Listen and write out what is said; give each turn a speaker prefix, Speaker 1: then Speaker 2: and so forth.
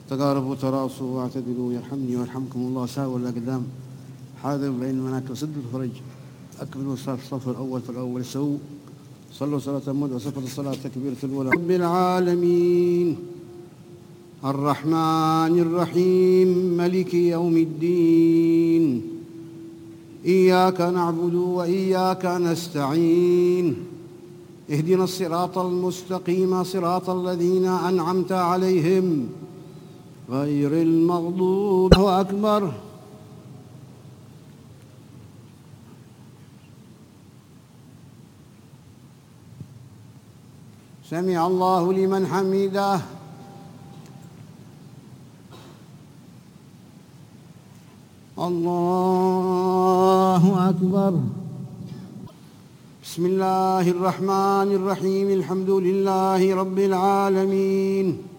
Speaker 1: تقاربوا تراصوا واعتدلوا يرحمني ويرحمكم الله. ساووا الأقدام، حاذروا بين المناكب، سدوا الفرج، أكملوا الصف الأول فالأول، سووا صلوا صلاة المد وسفر الصلاة تكبيرة الأولى. رب العالمين الرحمن الرحيم ملك يوم الدين، إياك نعبد وإياك نستعين، اهدنا الصراط المستقيم صراط الذين أنعمت عليهم غير المغضوب. الله أكبر. سمع الله لمن حمده. الله أكبر. بسم الله الرحمن الرحيم. الحمد لله رب العالمين.